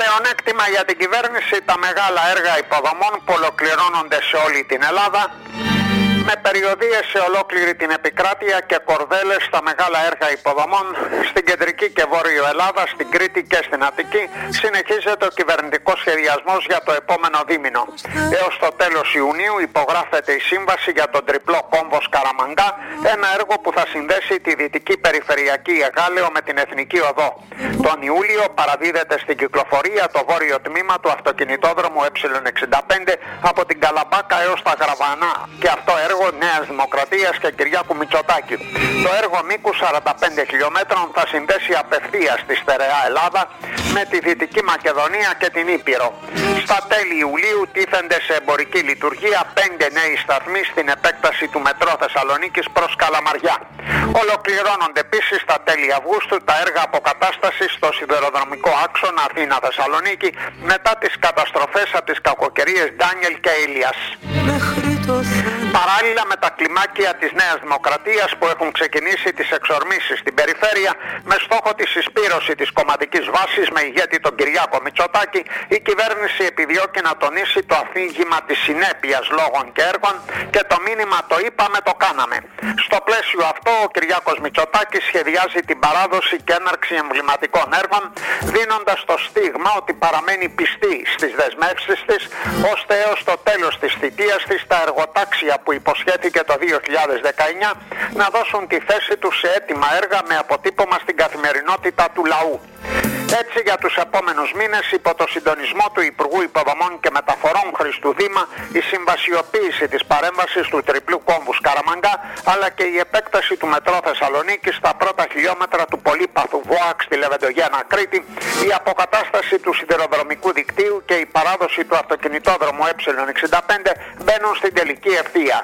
Πλεονέκτημα για την κυβέρνηση, τα μεγάλα έργα υποδομών που ολοκληρώνονται σε όλη την Ελλάδα, με περιοδίες σε ολόκληρη την επικράτεια και κορδέλες στα μεγάλα έργα υποδομών στην κεντρική και βόρειο Ελλάδα, στην Κρήτη και στην Αττική. Συνεχίζεται ο κυβερνητικός σχεδιασμός για το επόμενο δίμηνο. Έως το τέλος Ιουνίου υπογράφεται η σύμβαση για τον τριπλό κόμβο Σκαραμαγκά, ένα έργο που θα συνδέσει τη δυτική περιφερειακή Εγάλεο με την Εθνική Οδό. Τον Ιούλιο παραδίδεται στην κυκλοφορία το βόρειο τμήμα του αυτοκινητόδρομου Ε65 από την Καλαμπάκα έως τα Γραβανά, και αυτό έργο Νέας Δημοκρατίας και Κυριάκου Μητσοτάκη. Το έργο μήκους 45 χιλιόμετρων θα συνδέσει απευθείας τη στερεά Ελλάδα με τη Δυτική Μακεδονία και την Ήπειρο. Στα τέλη Ιουλίου τίθενται σε εμπορική λειτουργία 5 νέοι σταθμοί στην επέκταση του μετρό Θεσσαλονίκης προς Καλαμαριά. Ολοκληρώνονται επίσης στα τέλη Αυγούστου τα έργα αποκατάστασης στο σιδηροδρομικό άξονα Αθήνα-Θεσσαλονίκη μετά τις καταστροφές από τις κακοκαιρίες Ντάνιελ και Ήλιας. Παράλληλα με τα κλιμάκια της Νέας Δημοκρατίας που έχουν ξεκινήσει τις εξορμήσεις στην περιφέρεια με στόχο τη συσπήρωση της κομματικής βάσης με ηγέτη τον Κυριάκο Μητσοτάκη, η κυβέρνηση επιδιώκει να τονίσει το αφήγημα της συνέπειας λόγων και έργων και το μήνυμα «το είπαμε, το κάναμε». Στο πλαίσιο αυτό ο Κυριάκος Μητσοτάκης σχεδιάζει την παράδοση και έναρξη εμβληματικών έργων, δίνοντας το στίγμα ότι παραμένει πιστή στις δεσμεύσεις της, ώστε έως το τέλος της θητείας της τα εργοτάξια που υποσχέθηκε το 2019 να δώσουν τη θέση τους σε έτοιμα έργα με αποτύπωμα στην καθημερινότητα του λαού. Έτσι για τους επόμενους μήνες, υπό το συντονισμό του Υπουργού Υποδομών και Μεταφορών Χριστού Δήμα, η συμβασιοποίηση της παρέμβασης του τριπλού κόμβου Σκαραμαγκά, αλλά και η επέκταση του μετρό Θεσσαλονίκης στα πρώτα χιλιόμετρα του πολύπαθου ΒΟΑΚ στη Λεβεντογένα Κρήτη, η αποκατάσταση του σιδηροδρομικού δικτύου και η παράδοση του αυτοκινητόδρομου Ε65 μπαίνουν στην τελική ευθεία.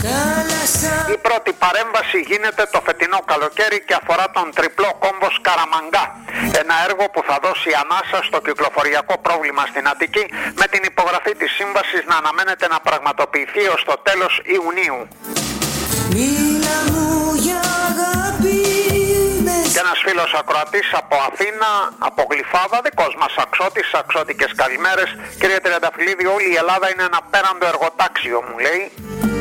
Η πρώτη παρέμβαση γίνεται το φετινό καλοκαίρι και αφορά τον τριπλό κόμβο Σκαραμαγκά, ένα έργο που θα δώσει ανάσα στο κυκλοφοριακό πρόβλημα στην Αττική, με την υπογραφή της σύμβασης να αναμένεται να πραγματοποιηθεί ως το τέλος Ιουνίου. Και ένας φίλος ακροατής από Αθήνα, από Γλυφάδα, δικός μας αξώτης, αξώτικες καλημέρες. Κύριε Τριανταφυλλίδη, όλη η Ελλάδα είναι ένα πέραντο εργοτάξιο, μου λέει.